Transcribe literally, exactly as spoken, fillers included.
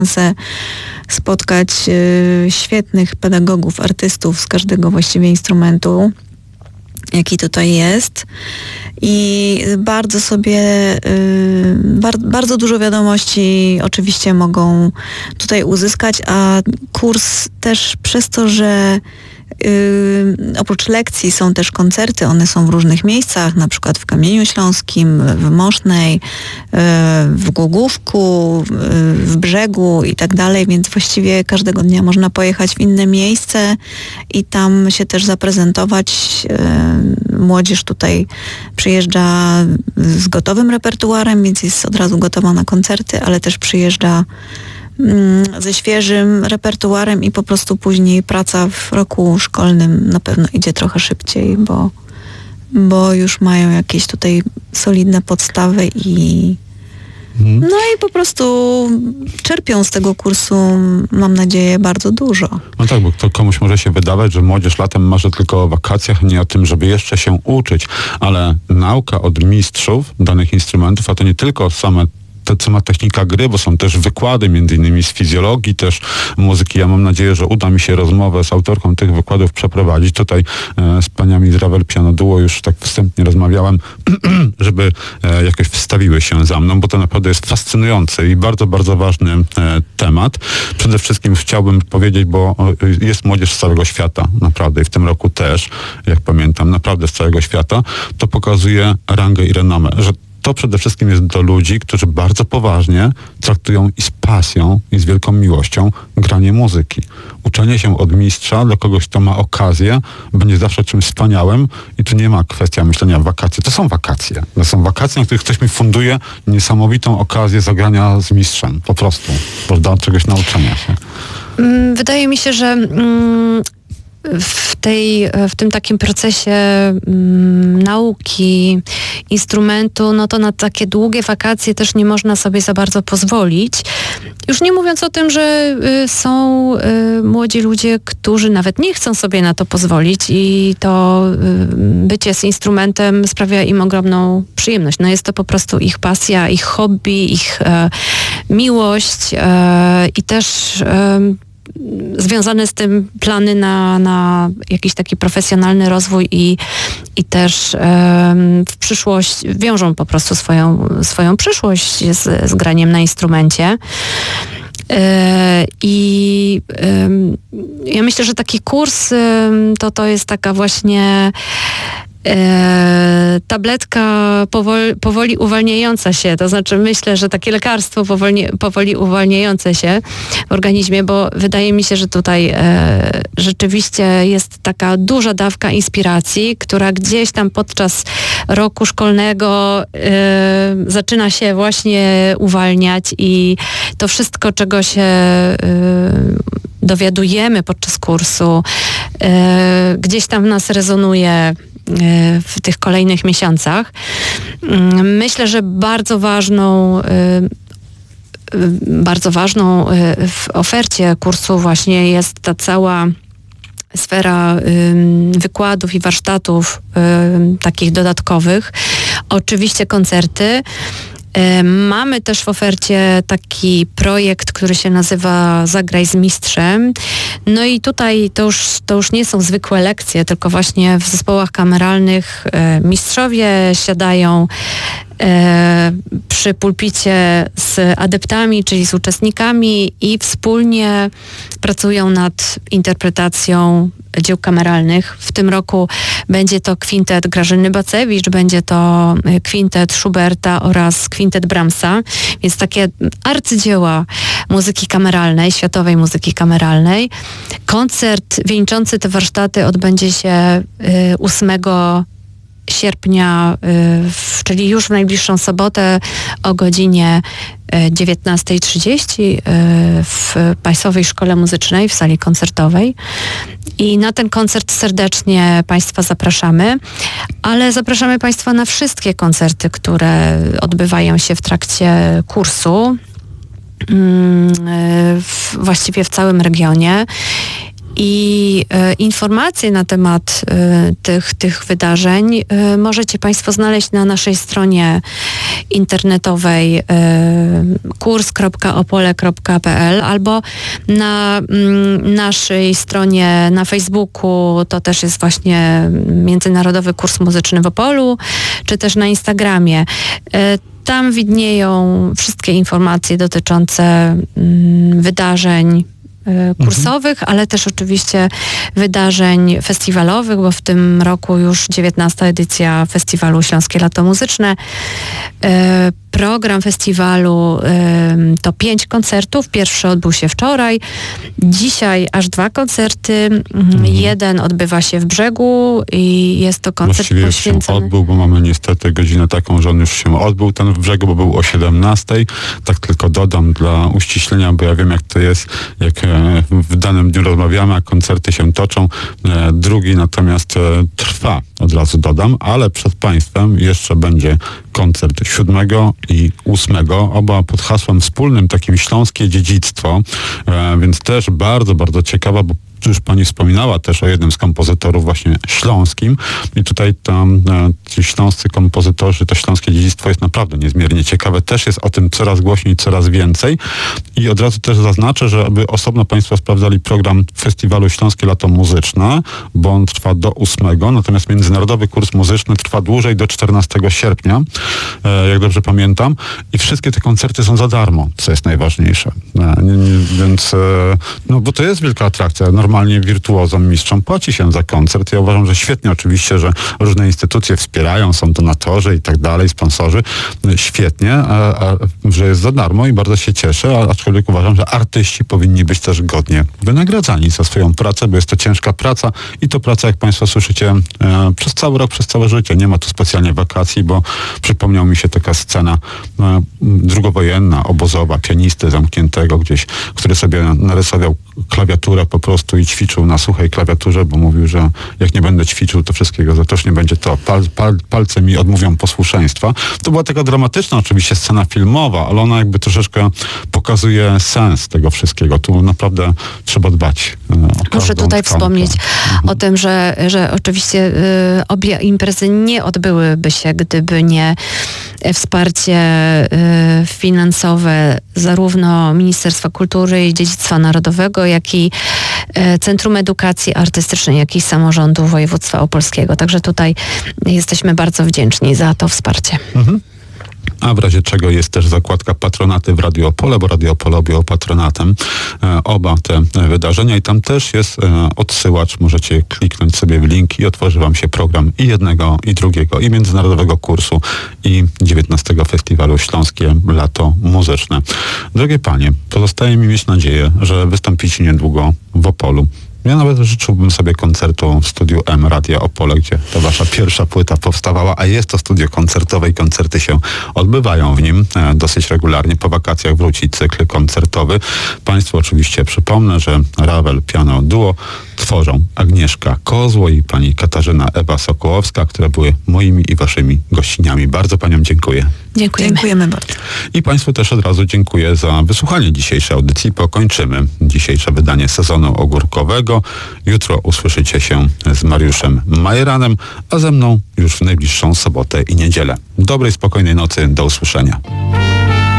szansę spotkać świetnych pedagogów, artystów z każdego właściwie instrumentu, jaki tutaj jest. I bardzo sobie, bar, bardzo dużo wiadomości oczywiście mogą tutaj uzyskać, a kurs też przez to, że Yy, oprócz lekcji są też koncerty, one są w różnych miejscach, na przykład w Kamieniu Śląskim, w Mosznej, yy, w Głogówku, yy, w Brzegu i tak dalej, więc właściwie każdego dnia można pojechać w inne miejsce i tam się też zaprezentować. Yy, młodzież tutaj przyjeżdża z gotowym repertuarem, więc jest od razu gotowa na koncerty, ale też przyjeżdża ze świeżym repertuarem i po prostu później praca w roku szkolnym na pewno idzie trochę szybciej, bo, bo już mają jakieś tutaj solidne podstawy i hmm. no i po prostu czerpią z tego kursu, mam nadzieję, bardzo dużo. No tak, bo to komuś może się wydawać, że młodzież latem marzy tylko o wakacjach, nie o tym, żeby jeszcze się uczyć, ale nauka od mistrzów danych instrumentów, a to nie tylko same to, co ma technika gry, bo są też wykłady, między innymi z fizjologii, też muzyki. Ja mam nadzieję, że uda mi się rozmowę z autorką tych wykładów przeprowadzić. Tutaj e, z paniami z Ravel Piano Duo już tak wstępnie rozmawiałem, żeby e, jakoś wstawiły się za mną, bo to naprawdę jest fascynujący i bardzo, bardzo ważny e, temat. Przede wszystkim chciałbym powiedzieć, bo e, jest młodzież z całego świata, naprawdę, i w tym roku też, jak pamiętam, naprawdę z całego świata. To pokazuje rangę i renomę, że to przede wszystkim jest do ludzi, którzy bardzo poważnie traktują i z pasją, i z wielką miłością granie muzyki. Uczenie się od mistrza dla kogoś, kto ma okazję, będzie zawsze czymś wspaniałym i tu nie ma kwestia myślenia w wakacje. To są wakacje. To są wakacje, na których ktoś mi funduje niesamowitą okazję zagrania z mistrzem. Po prostu. Prawda? Czegoś nauczenia się. Wydaje mi się, że... Mm... W, tej, w tym takim procesie mm, nauki instrumentu, no to na takie długie wakacje też nie można sobie za bardzo pozwolić. Już nie mówiąc o tym, że y, są y, młodzi ludzie, którzy nawet nie chcą sobie na to pozwolić i to y, bycie z instrumentem sprawia im ogromną przyjemność. No jest to po prostu ich pasja, ich hobby, ich y, miłość y, i też y, związane z tym plany na, na jakiś taki profesjonalny rozwój i, i też um, w przyszłość wiążą po prostu swoją, swoją przyszłość z, z graniem na instrumencie. E, I um, ja myślę, że taki kurs um, to, to jest taka właśnie E, tabletka powoli, powoli uwalniająca się, to znaczy myślę, że takie lekarstwo powoli, powoli uwalniające się w organizmie, bo wydaje mi się, że tutaj e, rzeczywiście jest taka duża dawka inspiracji, która gdzieś tam podczas roku szkolnego e, zaczyna się właśnie uwalniać i to wszystko, czego się e, dowiadujemy podczas kursu, e, gdzieś tam w nas rezonuje w tych kolejnych miesiącach. Myślę, że bardzo ważną bardzo ważną w ofercie kursu właśnie jest ta cała sfera wykładów i warsztatów takich dodatkowych. Oczywiście koncerty. Mamy też w ofercie taki projekt, który się nazywa Zagraj z mistrzem. No i tutaj to już, to już nie są zwykłe lekcje, tylko właśnie w zespołach kameralnych mistrzowie siadają przy pulpicie z adeptami, czyli z uczestnikami i wspólnie pracują nad interpretacją dzieł kameralnych. W tym roku będzie to kwintet Grażyny Bacewicz, będzie to kwintet Schuberta oraz kwintet Brahmsa, więc takie arcydzieła muzyki kameralnej, światowej muzyki kameralnej. Koncert wieńczący te warsztaty odbędzie się ósmego sierpnia, w, czyli już w najbliższą sobotę o godzinie dziewiętnasta trzydzieści w Państwowej Szkole Muzycznej, w sali koncertowej. I na ten koncert serdecznie Państwa zapraszamy, ale zapraszamy Państwa na wszystkie koncerty, które odbywają się w trakcie kursu, w, właściwie w całym regionie. I e, informacje na temat e, tych, tych wydarzeń e, możecie Państwo znaleźć na naszej stronie internetowej y, kurs kropka opole kropka p l albo na mm, naszej stronie na Facebooku, to też jest właśnie Międzynarodowy Kurs Muzyczny w Opolu, czy też na Instagramie. Y, Tam widnieją wszystkie informacje dotyczące mm, wydarzeń kursowych, mhm. ale też oczywiście wydarzeń festiwalowych, bo w tym roku już dziewiętnasta edycja Festiwalu Śląskie Lato Muzyczne. Program festiwalu to pięć koncertów. Pierwszy odbył się wczoraj. Dzisiaj aż dwa koncerty. Mhm. Jeden odbywa się w Brzegu i jest to koncert Właściwie poświęcony... już się odbył, bo mamy niestety godzinę taką, że on już się odbył. Ten w Brzegu, bo był o siedemnastej. Tak tylko dodam dla uściślenia, bo ja wiem, jak to jest, jak w danym dniu rozmawiamy, a koncerty się toczą. Drugi natomiast trwa, od razu dodam, ale przed Państwem jeszcze będzie koncert siódmego i ósmego, oba pod hasłem wspólnym takim Śląskie Dziedzictwo, e, więc też bardzo, bardzo ciekawa, bo już pani wspominała też o jednym z kompozytorów właśnie śląskim i tutaj tam e, ci śląscy kompozytorzy, to śląskie dziedzictwo jest naprawdę niezmiernie ciekawe. Też jest o tym coraz głośniej, coraz więcej i od razu też zaznaczę, że aby osobno państwo sprawdzali program Festiwalu Śląskie Lato Muzyczne, bo on trwa do ósmego, natomiast Międzynarodowy Kurs Muzyczny trwa dłużej do czternastego sierpnia, e, jak dobrze pamiętam, i wszystkie te koncerty są za darmo, co jest najważniejsze. E, nie, nie, więc, e, no bo to jest wielka atrakcja. Normalnie wirtuozom, mistrzom płaci się za koncert. Ja uważam, że świetnie oczywiście, że różne instytucje wspierają, są donatorzy i tak dalej, sponsorzy. Świetnie, a, a, że jest za darmo i bardzo się cieszę, a, aczkolwiek uważam, że artyści powinni być też godnie wynagradzani za swoją pracę, bo jest to ciężka praca i to praca, jak Państwo słyszycie, e, przez cały rok, przez całe życie. Nie ma tu specjalnie wakacji, bo przypomniał mi się taka scena e, drugowojenna, obozowa, pianisty zamkniętego gdzieś, który sobie narysował klawiaturę po prostu i ćwiczył na suchej klawiaturze, bo mówił, że jak nie będę ćwiczył, to wszystkiego za też nie będzie to. Pal, pal, palce mi odmówią posłuszeństwa. To była taka dramatyczna oczywiście scena filmowa, ale ona jakby troszeczkę pokazuje sens tego wszystkiego. Tu naprawdę trzeba dbać o Muszę tutaj tkankę. wspomnieć mhm. o tym, że, że oczywiście y, obie imprezy nie odbyłyby się, gdyby nie wsparcie y, finansowe zarówno Ministerstwa Kultury i Dziedzictwa Narodowego, jak i y, Centrum Edukacji Artystycznej, jak i Samorządu Województwa Opolskiego. Także tutaj jesteśmy bardzo wdzięczni za to wsparcie. Mhm. A w razie czego jest też zakładka patronaty w Radio Opole, bo Radio Opole objęło patronatem e, oba te wydarzenia i tam też jest e, odsyłacz. Możecie kliknąć sobie w link i otworzy wam się program i jednego, i drugiego, i Międzynarodowego Kursu, i dziewiętnastego Festiwalu Śląskie Lato Muzyczne. Drogie panie, pozostaje mi mieć nadzieję, że wystąpicie niedługo w Opolu. Ja nawet życzyłbym sobie koncertu w Studiu M Radia Opole, gdzie ta wasza pierwsza płyta powstawała, a jest to studio koncertowe i koncerty się odbywają w nim e, dosyć regularnie. Po wakacjach wróci cykl koncertowy. Państwu oczywiście przypomnę, że Ravel Piano Duo tworzą Agnieszka Kozło i pani Katarzyna Ewa Sokołowska, które były moimi i waszymi gościniami. Bardzo paniom dziękuję. Dziękujemy. Dziękujemy bardzo. I państwu też od razu dziękuję za wysłuchanie dzisiejszej audycji. Pokończymy dzisiejsze wydanie sezonu ogórkowego. Jutro usłyszycie się z Mariuszem Majeranem, a ze mną już w najbliższą sobotę i niedzielę. Dobrej, spokojnej nocy. Do usłyszenia.